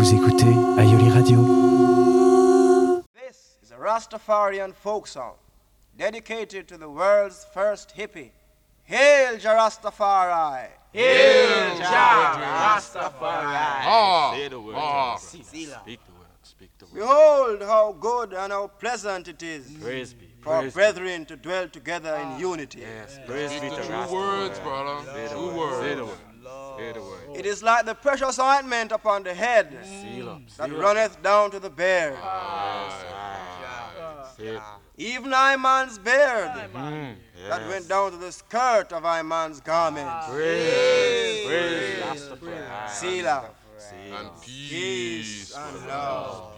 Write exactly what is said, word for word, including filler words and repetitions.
Vous écoutez Aioli Radio. This is a Rastafarian folk song dedicated to the world's first hippie. Hail Jah Rastafari! Hail Jah Rastafari! Ah, Say the word. ah. Speak the word. Speak the word. Behold how good and how pleasant it is Praise be. for Praise be. brethren to dwell together in unity. Yes, praise be Speak to the true Rastafari. words, brother. Say the True word. Say the words. word. Say the word. It is like the precious ointment upon the head Seal up. that Seal up. runneth down to the beard, Yes, aye. Say it. even Iman's beard Mm, that yes. went down to the skirt of Iman's garment. Praise. Praise Rastafari. Selah. Selah. And Peace peace. and love.